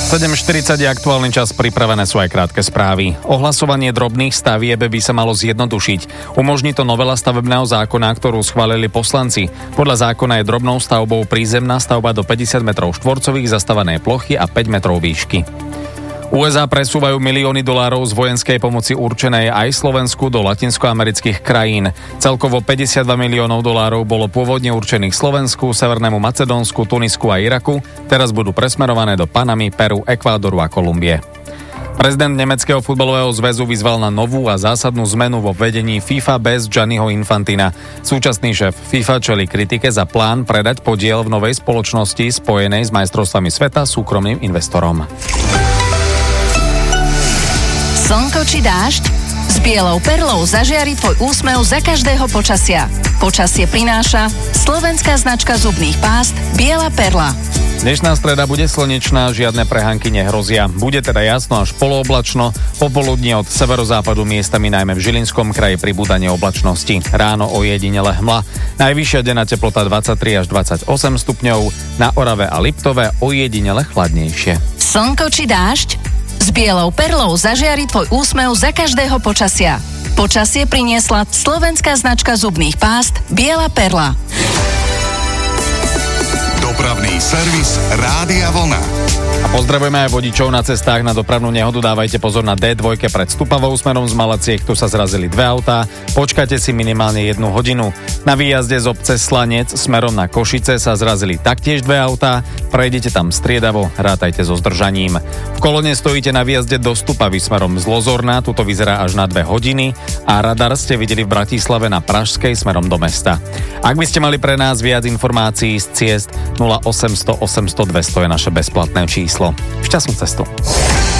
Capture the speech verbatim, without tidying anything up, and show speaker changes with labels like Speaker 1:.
Speaker 1: sedem štyridsať je aktuálny čas, pripravené sú aj krátke správy. Ohlasovanie drobných stavieb by sa malo zjednodušiť. Umožní to novela stavebného zákona, ktorú schválili poslanci. Podľa zákona je drobnou stavbou prízemná stavba do päťdesiat metrov štvorcových zastavanej plochy a päť metrov výšky. ú es á presúvajú milióny dolárov z vojenskej pomoci určenej aj Slovensku do latinskoamerických krajín. Celkovo päťdesiatdva miliónov dolárov bolo pôvodne určených Slovensku, Severnému Macedónsku, Tunisku a Iraku. Teraz budú presmerované do Panamy, Peru, Ekvádoru a Kolumbie. Prezident nemeckého futbalového zväzu vyzval na novú a zásadnú zmenu vo vedení FIFA bez Gianniho Infantina. Súčasný šéf FIFA čelí kritike za plán predať podiel v novej spoločnosti spojenej s majstrovstvami sveta súkromným investorom.
Speaker 2: Slnko či dážď? S bielou perlou zažiari tvoj úsmev za každého počasia. Počasie prináša slovenská značka zubných pást Biela perla.
Speaker 1: Dnešná streda bude slnečná, žiadne prehánky nehrozia. Bude teda jasno až polooblačno, popoludní od severozápadu miestami najmä v Žilinskom kraji pribúdanie oblačnosti. Ráno ojedinele hmla. Najvyššia denná teplota dvadsaťtri až dvadsaťosem stupňov, na Orave a Liptove ojedinele chladnejšie.
Speaker 2: Slnko či dážď? S bielou perlou zažiari tvoj úsmev za každého počasia. Počasie priniesla slovenská značka zubných pást Biela perla.
Speaker 3: Dopravný servis Rádia Vlna.
Speaker 1: A pozdravujeme aj vodičov na cestách na dopravnú nehodu. Dávajte pozor na dé dva pred Stupavou smerom z Malaciek, tu sa zrazili dve autá. Počkajte si minimálne jednu hodinu. Na výjazde z obce Slanec smerom na Košice sa zrazili taktiež dve autá. Prejdete tam striedavo, rátajte so zdržaním. V kolone stojíte na výjazde do Stupavy smerom z Lozorna, tuto vyzerá až na dve hodiny a radar ste videli v Bratislave na Pražskej smerom do mesta. Ak by ste mali pre nás viac informácií z ciest, nula osemsto osemsto dvesto je naše bezplatné číslo. Šťastnú cestu.